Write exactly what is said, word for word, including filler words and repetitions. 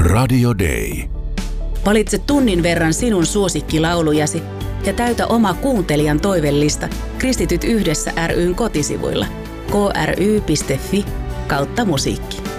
Radio Day. Valitse tunnin verran sinun suosikkilaulujasi ja täytä oma kuuntelijan toivellista Kristityt yhdessä ry:n kotisivuilla k r y piste f i kautta musiikki.